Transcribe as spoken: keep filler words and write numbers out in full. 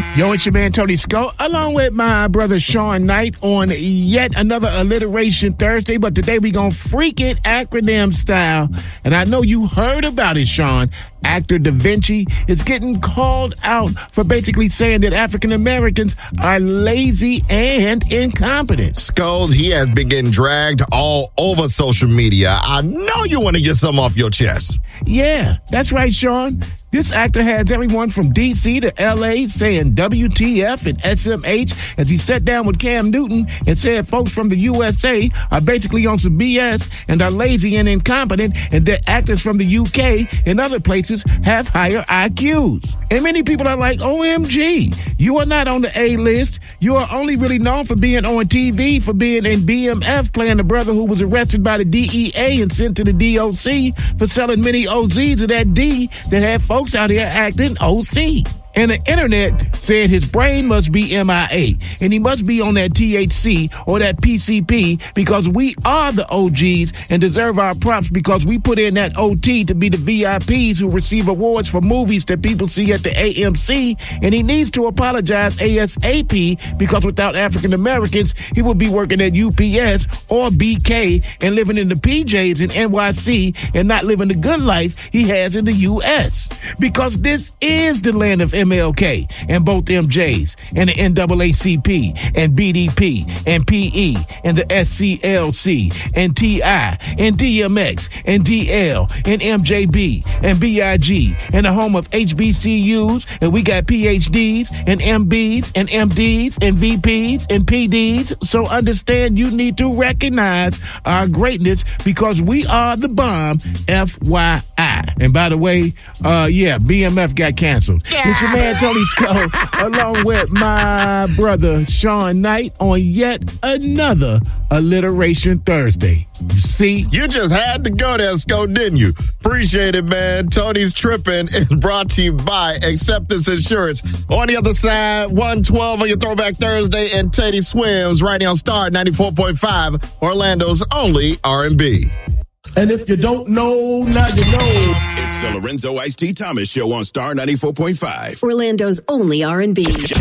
Yo, it's your man Tony Sco, along with my brother Sean Knight on yet another Alliteration Thursday. But today we gonna freak it acronym style. And I know you heard about it, Sean. Actor Da Vinci is getting called out for basically saying that African Americans are lazy and incompetent. Scoles, he has been getting dragged all over social media. I know you want to get something off your chest. Yeah, that's right, Sean. This actor has everyone from D C to L A saying W T F and S M H as he sat down with Cam Newton and said folks from the U S A are basically on some B S and are lazy and incompetent, and that actors from the U K and other places have higher I Qs. And many people are like, O M G, you are not on the A list. You are only really known for being on T V, for being in B M F, playing the brother who was arrested by the D E A and sent to the D O C for selling many O Zs of that D that had folks out here acting O C. And the internet said his brain must be M I A, and he must be on that T H C or that P C P, because we are the O Gs and deserve our props because we put in that O T to be the V I Ps who receive awards for movies that people see at the A M C, and he needs to apologize ASAP because without African Americans, he would be working at U P S or B K and living in the P Js in N Y C and not living the good life he has in the U S. Because this is the land of M L K and both M Js and the N double A C P and B D P and P E and the S C L C and T I and D M X and D L and M J B and B I G and the home of H B C Us, and we got P H Ds and M Bs and M Ds and V Ps and P Ds. So understand you need to recognize our greatness because we are the bomb, F Y I. And by the way, uh, yeah, B M F got canceled. Yeah. It's your man Tony Sco, along with my brother Sean Knight on yet another Alliteration Thursday. You see? You just had to go there, Sco, didn't you? Appreciate it, man. Tony's Trippin' is brought to you by Acceptance Insurance. On the other side, one twelve on your Throwback Thursday, and Teddy Swims right on Star ninety-four point five, Orlando's only R and B. And if you don't know, now you know. It's the Lorenzo Ice-T Thomas Show on Star ninety-four point five. Orlando's only R and B.